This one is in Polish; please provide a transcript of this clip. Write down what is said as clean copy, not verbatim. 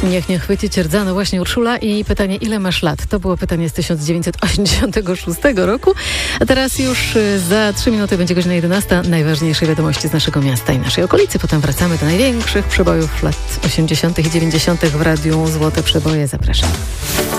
Niech nie chwyci cię rdza, no właśnie Urszula i pytanie, ile masz lat? To było pytanie z 1986 roku, a teraz już za 3 minuty będzie godzina 11. Najważniejsze wiadomości z naszego miasta i naszej okolicy. Potem wracamy do największych przebojów lat 80. i 90. w Radiu Złote Przeboje. Zapraszam.